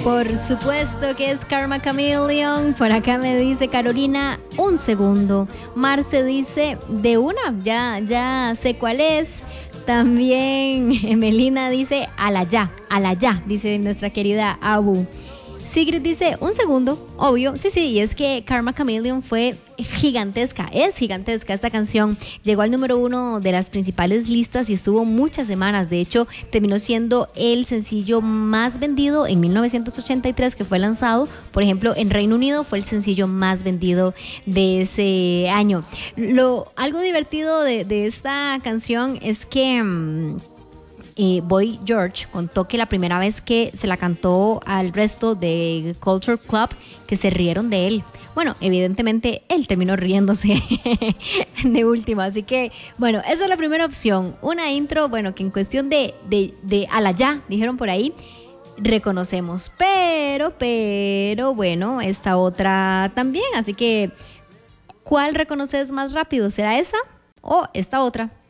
Por supuesto que es Karma Chameleon. Por acá me dice Carolina, un segundo. Marce dice, de una, ya sé cuál es. También Emelina dice, a la ya, dice nuestra querida Abu. Sigrid dice, un segundo, obvio. Sí, y es que Karma Chameleon fue gigantesca, es gigantesca esta canción. Llegó al número 1 de las principales listas y estuvo muchas semanas. De hecho, terminó siendo el sencillo más vendido en 1983 que fue lanzado. Por ejemplo, en Reino Unido fue el sencillo más vendido de ese año. Algo divertido de esta canción es que Boy George contó que la primera vez que se la cantó al resto de Culture Club, que se rieron de él. Bueno, evidentemente él terminó riéndose de última. Así que, bueno, esa es la primera opción. Una intro, bueno, que en cuestión de a la ya, dijeron por ahí, reconocemos. Pero, bueno, esta otra también. Así que, ¿cuál reconoces más rápido? ¿Será esa o esta otra?